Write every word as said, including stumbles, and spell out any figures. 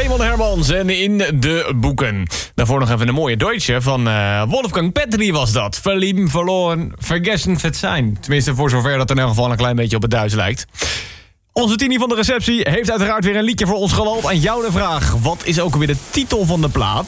Raymond Hermans en in de boeken. Daarvoor nog even een mooie Deutsche van uh, Wolfgang Petri was dat. Verlieben, verloren, vergessen, verzeihen. Tenminste, voor zover dat in elk geval een klein beetje op het Duits lijkt. Onze Tini van de receptie heeft uiteraard weer een liedje voor ons geland. Aan jou de vraag, wat is ook weer de titel van de plaat?